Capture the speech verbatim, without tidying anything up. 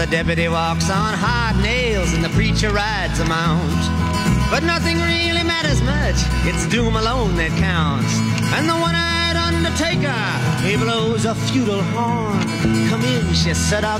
The deputy walks on hard nails and the preacher rides a mount. But nothing really matters much, it's doom alone that counts. And the one-eyed undertaker, he blows a feudal horn. Come in, she said, I'll